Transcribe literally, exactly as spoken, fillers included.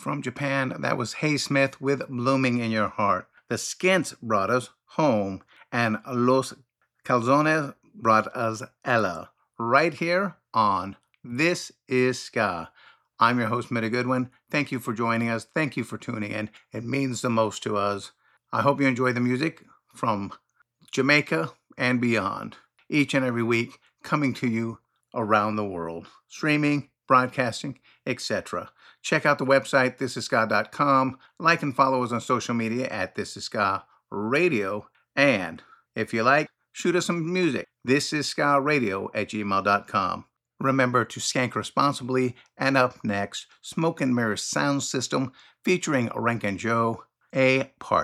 From Japan, that was Hey Smith with Blooming in Your Heart. The Skins brought us Home, and Los Calzones brought us Ella, right here on This Is Ska. I'm your host, Mitty Goodwin. Thank you for joining us. Thank you for tuning in. It means the most to us. I hope you enjoy the music from Jamaica and beyond, each and every week, coming to you around the world, streaming, broadcasting, et cetera. Check out the website, this is ska dot com. Like and follow us on social media at This Is Ska Radio. And if you like, shoot us some music, this is ska radio at gmail dot com. Remember to skank responsibly. And up next, Smoke and Mirrors Sound System featuring Rankin Joe, A Party.